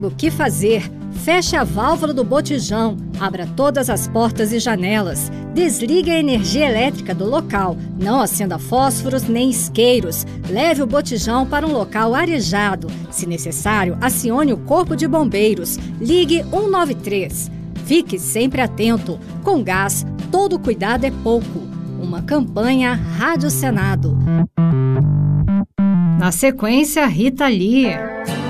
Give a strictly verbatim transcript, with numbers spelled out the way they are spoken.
O que fazer? Feche a válvula do botijão, abra todas as portas e janelas, desligue a energia elétrica do local, não acenda fósforos nem isqueiros, leve o botijão para um local arejado. Se necessário, acione o corpo de bombeiros, ligue um nove três. Fique sempre atento, com gás, todo cuidado é pouco. Uma campanha Rádio Senado. Na sequência, Rita Lee.